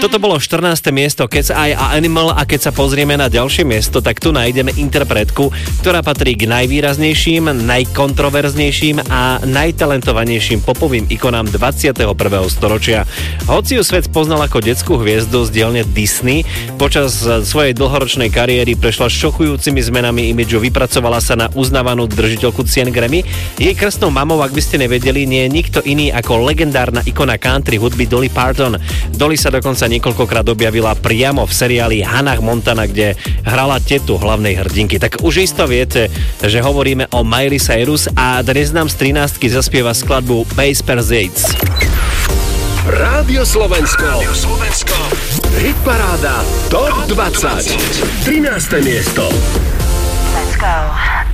Toto bolo 14. miesto Cat's Eye a Animal a keď sa pozrieme na ďalšie miesto, tak tu nájdeme interpretku, ktorá patrí k najvýraznejším, najkontroverznejším a najtalentovanejším popovým ikonám 21. storočia. Hoci ju svet poznal ako detskú hviezdu z dielne Disney, počas svojej dlhoročnej kariéry prešla šokujúcimi zmenami imidžu, vypracovala sa na uznávanú držiteľku cien Grammy. Jej krstnou mamou, ak by ste nevedeli, nie je nikto iný ako legendárna ikona country hudby Dolly Parton. Dolly sa dokonca niekoľkokrát objavila priamo v seriáli Hannah Montana, kde hrala tetu hlavnej hrdinky. Tak už isto viete, že hovoríme o Miley Cyrus a dnes nám z 13-ky zaspieva skladbu Bass per Zates. Rádio Slovensko. Hitparáda TOP 20. 13. miesto. Let's go.